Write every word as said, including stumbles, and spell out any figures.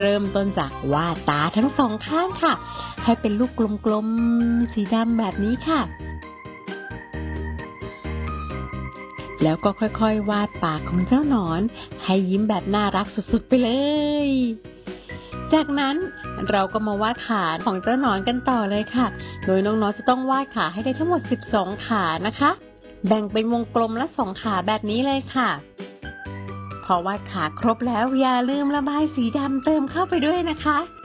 เริ่มต้นจากวาดตาทั้งสองข้างค่ะให้เป็นลูกกลมๆสีดำแบบนี้ค่ะแล้วก็ค่อยๆวาดปากของเจ้าหนอนให้ยิ้มแบบน่ารักสุดๆไปเลยจากนั้นเราก็มาวาดขาของเจ้าหนอนกันต่อเลยค่ะโดยน้องๆจะต้องวาดขาให้ได้ทั้งหมดสิบสองขานะคะแบ่งเป็นวงกลมละสองขาแบบนี้เลยค่ะพอวาดขาครบแล้วอย่าลืมระบายสีดำเติมเข้าไปด้วยนะคะ